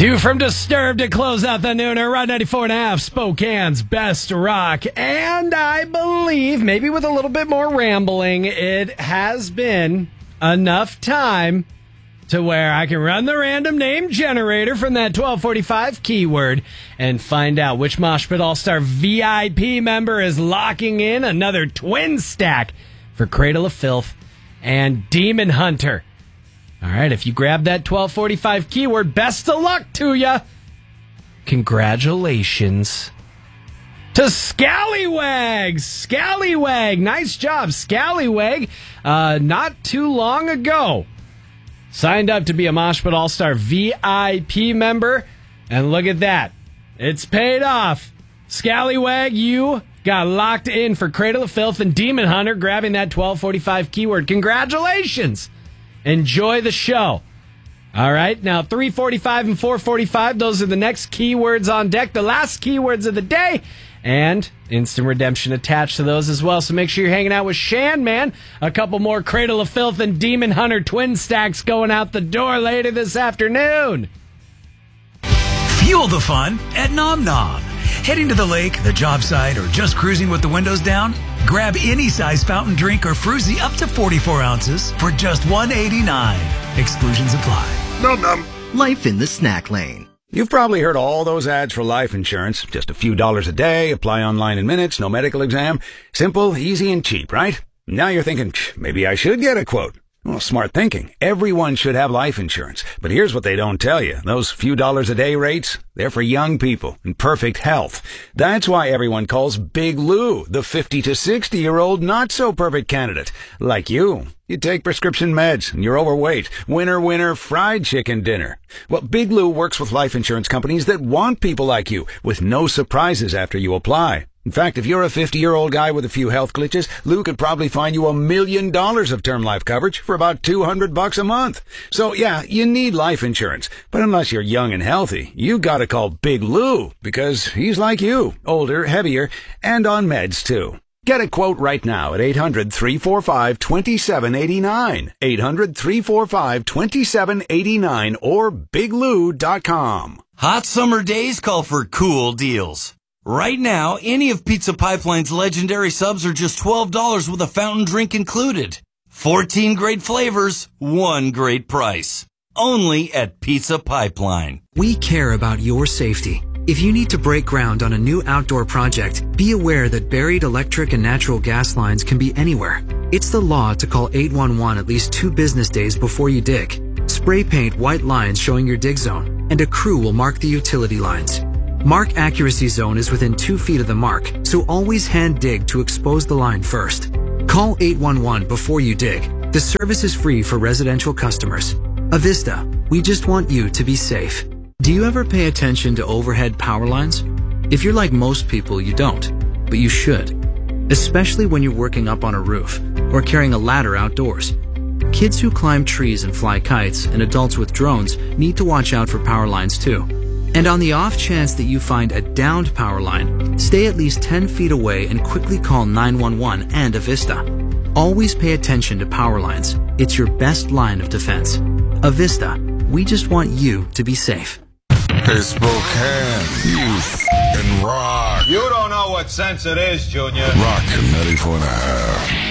Two from Disturbed to close out the nooner. Rod 94.5, Spokane's best rock. And I believe, maybe with a little bit more rambling, it has been enough time to where I can run the random name generator from that 1245 keyword and find out which Mosh Pit All-Star VIP member is locking in another twin stack for Cradle of Filth and Demon Hunter. All right, if you grab that 1245 keyword, best of luck to you. Congratulations to Scallywag. Scallywag, nice job, Scallywag. Not too long ago, signed up to be a Mosh Pit All-Star VIP member. And look at that. It's paid off. Scallywag, you got locked in for Cradle of Filth and Demon Hunter, grabbing that 1245 keyword. Congratulations. Enjoy the show. All right, now 345 and 445, those are the next keywords on deck, the last keywords of the day, and instant redemption attached to those as well. So make sure you're hanging out with Shan, man. A couple more Cradle of Filth and Demon Hunter twin stacks going out the door later this afternoon. Fuel the fun at Nom Nom. Heading to the lake, the job site, or just cruising with the windows down? Grab any size fountain drink or fruzy up to 44 ounces for just $1.89. Exclusions apply. Nom nom. Life in the snack lane. You've probably heard all those ads for life insurance. Just a few dollars a day, apply online in minutes, no medical exam. Simple, easy, and cheap, right? Now you're thinking, maybe I should get a quote. Well, smart thinking. Everyone should have life insurance. But here's what they don't tell you. Those few dollars a day rates, they're for young people in perfect health. That's why everyone calls Big Lou the 50 to 60-year-old not-so-perfect candidate. Like you. You take prescription meds and you're overweight. Winner, fried chicken dinner. Well, Big Lou works with life insurance companies that want people like you with no surprises after you apply. In fact, if you're a 50-year-old guy with a few health glitches, Lou could probably find you $1 million of term life coverage for about $200 a month. So yeah, you need life insurance. But unless you're young and healthy, you gotta call Big Lou because he's like you, older, heavier, and on meds too. Get a quote right now at 800-345-2789. 800-345-2789 or biglou.com. Hot summer days call for cool deals. Right now, any of Pizza Pipeline's legendary subs are just $12 with a fountain drink included. 14 great flavors, one great price. Only at Pizza Pipeline. We care about your safety. If you need to break ground on a new outdoor project, be aware that buried electric and natural gas lines can be anywhere. It's the law to call 811 at least 2 business days before you dig. Spray paint white lines showing your dig zone, and a crew will mark the utility lines. Mark accuracy zone is within 2 feet of the mark, so always hand dig to expose the line first. Call 811 before you dig. The service is free for residential customers. Avista, we just want you to be safe. Do you ever pay attention to overhead power lines? If you're like most people, you don't, but you should. Especially when you're working up on a roof or carrying a ladder outdoors. Kids who climb trees and fly kites and adults with drones need to watch out for power lines too. And on the off chance that you find a downed power line, stay at least 10 feet away and quickly call 911 and Avista. Always pay attention to power lines. It's your best line of defense. Avista, we just want you to be safe. Hey, Spokane, youth and rock. You don't know what sense it is, Junior. Rock 94.5.